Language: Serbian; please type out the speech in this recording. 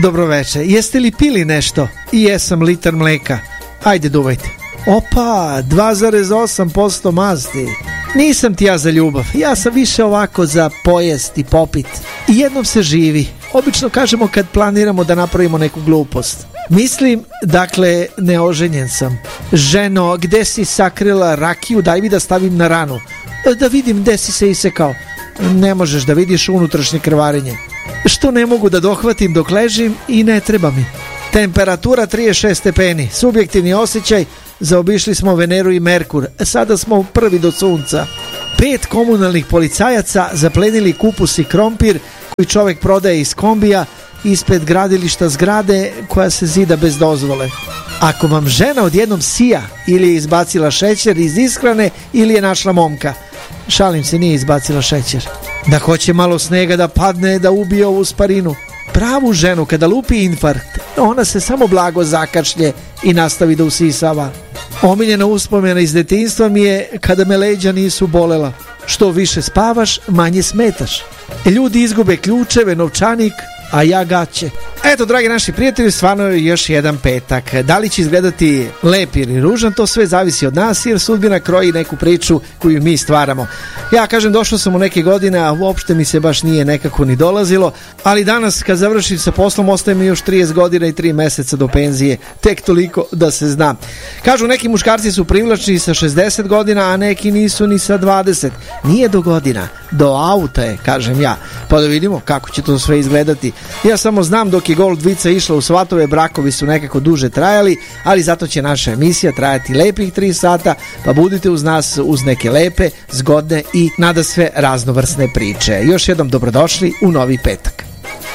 Dobroveče, jeste li pili nešto? Jesam, litar mleka. Ajde, duvajte. Opa, 2,8% masti. Nisam ti ja za ljubav, ja sam više ovako za pojest i popit. I jednom se živi. Obično kažemo kad planiramo da napravimo neku glupost. Mislim, dakle, neoženjen sam. Ženo, gde si sakrila rakiju, daj mi da stavim na ranu. Da vidim gde si se isekao. Ne možeš da vidiš unutrašnje krvarenje. Što ne mogu da dohvatim dok ležim i ne treba mi. Temperatura 36 stepeni, subjektivni osjećaj, zaobišli smo Veneru i Merkur, sada smo prvi do sunca. 5 komunalnih policajaca zaplenili kupus i krompir koji čovek prodaje iz kombija ispred gradilišta zgrade koja se zida bez dozvole. Ako vam žena odjednom sija, ili je izbacila šećer iz ishrane ili je našla momka. Šalim se, nije izbacila šećer. Da hoće malo snega da padne da ubije ovu sparinu. Pravu ženu kada lupi infarkt, ona se samo blago zakašlje i nastavi da usisava. Omiljena uspomena iz detinjstva mi je kada me leđa nisu bolela. Što više spavaš, manje smetaš. Ljudi izgube ključeve, novčanik, a ja gaće. Eto, dragi naši prijatelji, stvarno je još jedan petak. Da li će izgledati lep ili ružan, to sve zavisi od nas, jer sudbina kroji neku priču koju mi stvaramo. Ja kažem, došao sam u neke godine, a uopšte mi se baš nije nekako ni dolazilo, ali danas kad završim sa poslom ostaje mi još 30 godina i 3 meseca do penzije, tek toliko da se zna. Kažu, neki muškarci su privlačni sa 60 godina, a neki nisu ni sa 20. Nije do godina, do auta je, kažem ja. Pa da vidimo kako će to sve izgledati. Ja samo znam, dok je Gold dvica išla u svatove, brakovi su nekako duže trajali, ali zato će naša emisija trajati lepih 3 sata, pa budite uz nas uz neke lepe, zgodne i nadasve raznovrsne priče. Još jednom dobrodošli u novi petak.